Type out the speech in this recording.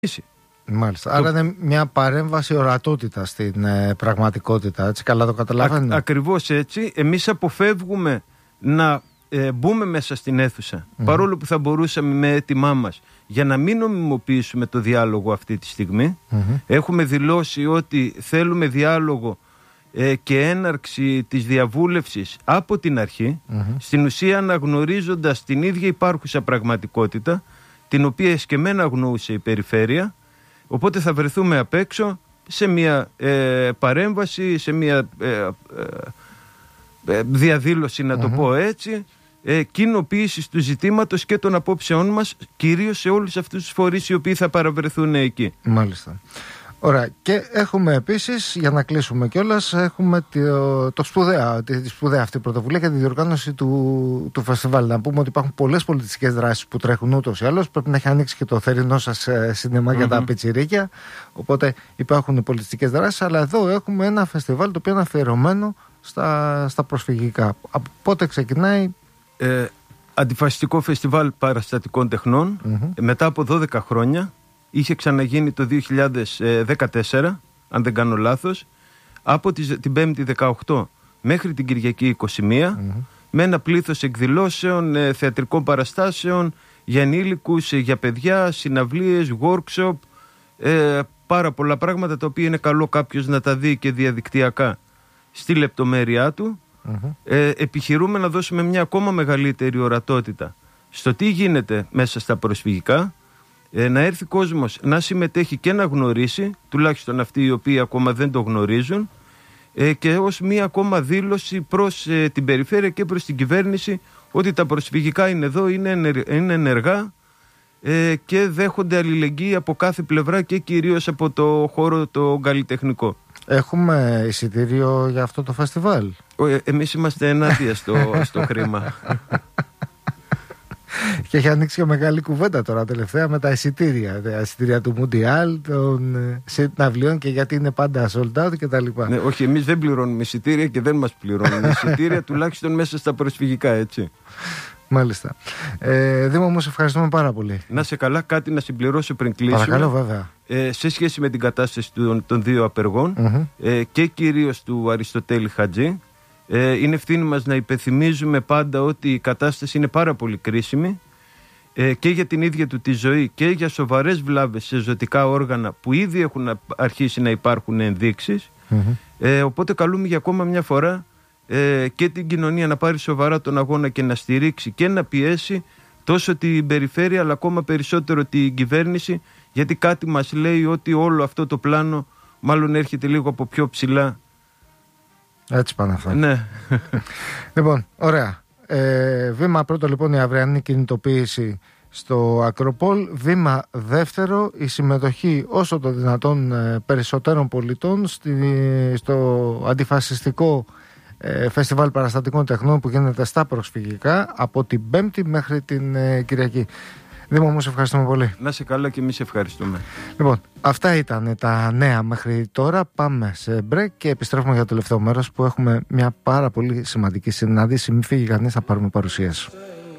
Μάλιστα. Άρα είναι μια παρέμβαση ορατότητα στην πραγματικότητα. Έτσι, καλά το καταλαβαίνω. Ακριβώς έτσι. Εμείς αποφεύγουμε να μπούμε μέσα στην αίθουσα, παρόλο που θα μπορούσαμε με έτοιμά μας, για να μην νομιμοποιήσουμε το διάλογο αυτή τη στιγμή. Έχουμε δηλώσει ότι θέλουμε διάλογο και έναρξη της διαβούλευσης από την αρχή, στην ουσία αναγνωρίζοντας την ίδια υπάρχουσα πραγματικότητα, την οποία εσκεμμένα αγνοούσε η περιφέρεια. Οπότε θα βρεθούμε απ' έξω σε μια παρέμβαση, σε μια διαδήλωση, να το πω έτσι, κοινοποίησης του ζητήματος και των απόψεών μας, κυρίως σε όλους αυτούς τους φορείς οι οποίοι θα παραβρεθούν εκεί. Μάλιστα. Ωραία. Και έχουμε επίσης, για να κλείσουμε κιόλας, έχουμε τη σπουδαία αυτή πρωτοβουλία για τη διοργάνωση του φεστιβάλ. Να πούμε ότι υπάρχουν πολλές πολιτιστικές δράσεις που τρέχουν ούτως ή άλλως. Πρέπει να έχει ανοίξει και το θερινό σας σινεμά για τα πιτσιρίκια. Οπότε υπάρχουν πολιτιστικές δράσεις. Αλλά εδώ έχουμε ένα φεστιβάλ το οποίο είναι αφιερωμένο στα προσφυγικά. Από πότε ξεκινάει? Αντιφασιστικό φεστιβάλ παραστατικών τεχνών. Μετά από 12 χρόνια. Είχε ξαναγίνει το 2014, αν δεν κάνω λάθος, από την 5η 18 μέχρι την Κυριακή 21, με ένα πλήθος εκδηλώσεων, θεατρικών παραστάσεων για ενήλικους, για παιδιά, συναυλίες, workshop, πάρα πολλά πράγματα τα οποία είναι καλό κάποιος να τα δει και διαδικτυακά στη λεπτομέρειά του. Επιχειρούμε να δώσουμε μια ακόμα μεγαλύτερη ορατότητα στο τι γίνεται μέσα στα προσφυγικά, να έρθει κόσμος να συμμετέχει και να γνωρίσει, τουλάχιστον αυτοί οι οποίοι ακόμα δεν το γνωρίζουν, και ως μία ακόμα δήλωση προς την περιφέρεια και προς την κυβέρνηση ότι τα προσφυγικά είναι εδώ, είναι ενεργά και δέχονται αλληλεγγύη από κάθε πλευρά και κυρίως από το χώρο το καλλιτεχνικό. Έχουμε εισιτήριο για αυτό το φεστιβάλ? Εμείς είμαστε ενάντια στο χρήμα. Και έχει ανοίξει και μεγάλη κουβέντα τώρα τελευταία με τα εισιτήρια. Τα εισιτήρια του Μουντιάλ, των συναυλίων, και γιατί είναι πάντα sold out κτλ. Ναι, όχι, εμείς δεν πληρώνουμε εισιτήρια και δεν μας πληρώνουν εισιτήρια, τουλάχιστον μέσα στα προσφυγικά, έτσι. Μάλιστα. Δήμο μου, σε ευχαριστούμε πάρα πολύ. Να σε καλά, κάτι να συμπληρώσω πριν κλείσουμε. Παρακαλώ, βέβαια. Σε σχέση με την κατάσταση των δύο απεργών και κυρίως του Αριστοτέλη Χατζή, είναι ευθύνη μας να υπενθυμίζουμε πάντα ότι η κατάσταση είναι πάρα πολύ κρίσιμη και για την ίδια του τη ζωή και για σοβαρές βλάβες σε ζωτικά όργανα που ήδη έχουν αρχίσει να υπάρχουν ενδείξεις. Οπότε καλούμε για ακόμα μια φορά και την κοινωνία να πάρει σοβαρά τον αγώνα και να στηρίξει και να πιέσει τόσο την περιφέρεια αλλά ακόμα περισσότερο την κυβέρνηση, γιατί κάτι μας λέει ότι όλο αυτό το πλάνο μάλλον έρχεται λίγο από πιο ψηλά. Έτσι πάνε αυτά. Ναι. Λοιπόν, ωραία. Βήμα πρώτο λοιπόν η αυριανή κινητοποίηση στο Ακροπόλ. Βήμα δεύτερο η συμμετοχή όσο το δυνατόν περισσότερων πολιτών στο αντιφασιστικό φεστιβάλ παραστατικών τεχνών που γίνεται στα προσφυγικά από την Πέμπτη μέχρι την Κυριακή. Δήμο μου, σε ευχαριστούμε πολύ. Να σε καλά και εμείς ευχαριστούμε. Λοιπόν, αυτά ήταν τα νέα μέχρι τώρα. Πάμε σε break και επιστρέφουμε για το τελευταίο μέρος που έχουμε μια πάρα πολύ σημαντική συνάντηση. Μην φύγει κανείς, θα πάρουμε παρουσίαση.